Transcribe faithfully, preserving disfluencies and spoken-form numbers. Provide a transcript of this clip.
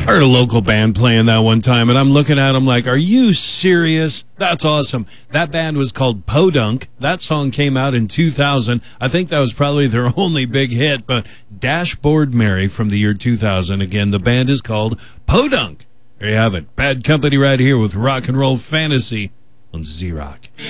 heard a local band playing that one time, and I'm looking at them like, are you serious? That's awesome. That band was called Podunk. That song came out in two thousand. I think that was probably their only big hit, but Dashboard Mary from the year two thousand. Again, the band is called Podunk. There you have it. Bad Company right here with Rock and Roll Fantasy on Z-Rock.